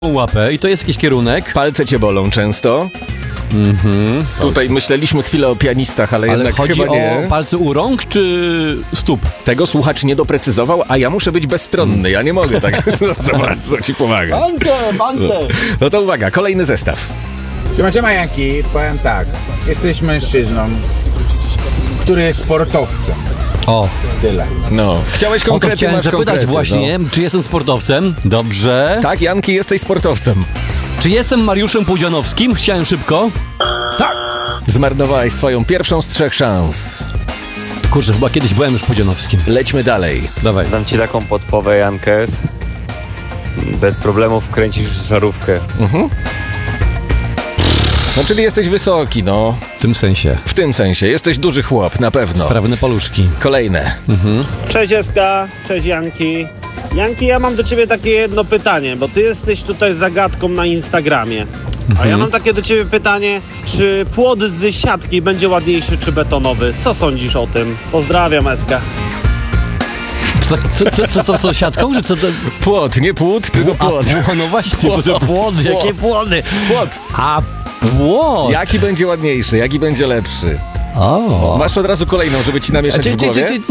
łapę i to jest jakiś kierunek. Palce cię bolą często. Tutaj myśleliśmy chwilę o pianistach, ale jednak chodzi chyba nie. o palce u rąk czy stóp? Tego słuchacz nie doprecyzował, a ja muszę być bezstronny. Ja nie mogę tak za bardzo ci pomagać. Bankę! No to uwaga, kolejny zestaw. Siema Janki, powiem tak, jesteś mężczyzną, który jest sportowcem. O, Tyle. No, chciałeś o to konkrety, chciałem masz zapytać konkrety, właśnie, czy jestem sportowcem? Dobrze. No. Tak, Janki, jesteś sportowcem. Czy jestem Mariuszem Pudzianowskim? Chciałem szybko. Zmarnowałeś swoją pierwszą z 3 szans. Kurczę, chyba kiedyś byłem już Pudzianowskim. Lećmy dalej. Dawaj. Dam ci taką podpowę, Jankes. Bez problemów kręcisz żarówkę. No, czyli jesteś wysoki, no. W tym sensie. W tym sensie, jesteś duży chłop, na pewno. Sprawne paluszki. Kolejne. Cześć Eska, cześć Janki. Janki, ja mam do ciebie takie jedno pytanie, bo ty jesteś tutaj zagadką na Instagramie. A ja mam takie do ciebie pytanie, czy płot z siatki będzie ładniejszy czy betonowy? Co sądzisz o tym? Pozdrawiam Eska. Co z tą siatką? Że co to... Płot, nie płód, tylko płot. No właśnie, Płot, bo to płody, płot. jakie płody? Płot. A płot! Jaki będzie ładniejszy, jaki będzie lepszy? O. Masz od razu kolejną, żeby ci namieszać w głowie?